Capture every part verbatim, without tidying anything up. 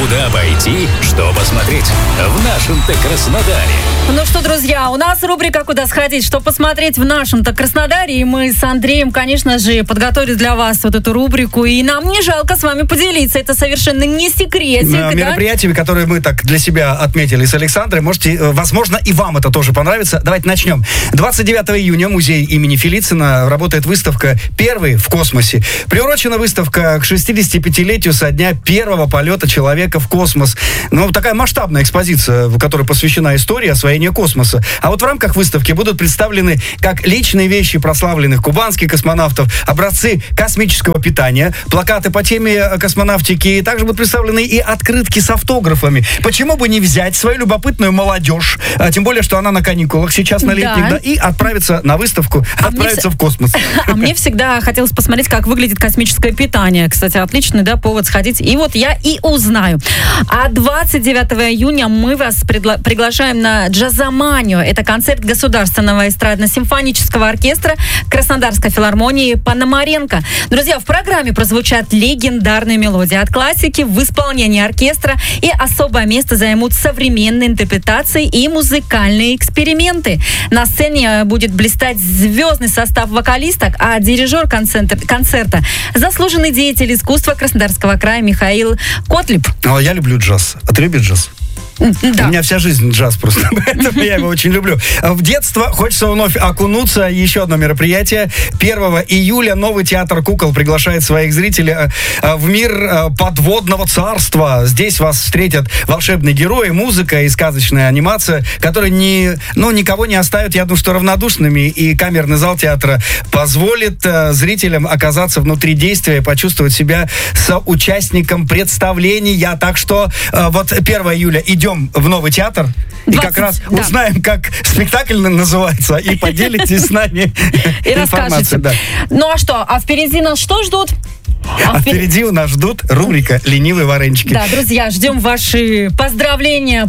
Куда пойти, что посмотреть в нашем-то Краснодаре. Ну что, друзья, у нас рубрика «Куда сходить, что посмотреть в нашем-то Краснодаре». И мы с Андреем, конечно же, подготовили для вас вот эту рубрику. И нам не жалко с вами поделиться. Это совершенно не секретик. Да? Мероприятиями, которые мы так для себя отметили с Александрой. Можете, возможно, и вам это тоже понравится. Давайте начнем. двадцать девятого июня музей имени Фелицина работает выставка «Первый в космосе». Приурочена выставка к шестидесятипятилетию со дня первого полета человека в космос. Ну, такая масштабная экспозиция, которая посвящена истории освоения космоса. А вот в рамках выставки будут представлены как личные вещи прославленных кубанских космонавтов, образцы космического питания, плакаты по теме космонавтики. Также будут представлены и открытки с автографами. Почему бы не взять свою любопытную молодежь, а, тем более, что она на каникулах сейчас, на летних, да, да, и отправиться на выставку, а отправиться в космос. А мне всегда хотелось посмотреть, как выглядит космическое питание. Кстати, отличный, да, повод сходить. И вот я и узнаю. А двадцать девятого июня мы вас пригла- приглашаем на «Джазоманию». Это концерт Государственного эстрадно-симфонического оркестра Краснодарской филармонии Пономаренко. Друзья, в программе прозвучат легендарные мелодии от классики в исполнении оркестра, и особое место займут современные интерпретации и музыкальные эксперименты. На сцене будет блистать звездный состав вокалисток, а дирижер концерта, концерта заслуженный деятель искусства Краснодарского края Михаил Котлиб. О, я люблю джаз. А ты любишь джаз? Да. У меня вся жизнь джаз просто, поэтому я его очень люблю. В детство хочется вновь окунуться. Еще одно мероприятие. первого июля новый театр кукол приглашает своих зрителей в мир подводного царства. Здесь вас встретят волшебные герои, музыка и сказочная анимация, которые не, ну, никого не оставят, я думаю, что равнодушными. И камерный зал театра позволит зрителям оказаться внутри действия, почувствовать себя соучастником представления. Так что вот первого июля идем в новый театр и как раз да. узнаем, как спектакль называется, и поделитесь с нами и расскажете. Да. Ну а что? А впереди нас что ждут? А, а впереди впер... у нас ждут рубрика «Ленивые варенчики». Да, друзья, ждем ваши поздравления,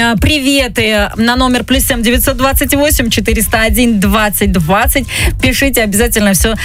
приветы на номер плюс семь девятьсот двадцать восемь четыреста один двадцать двадцать. Пишите обязательно все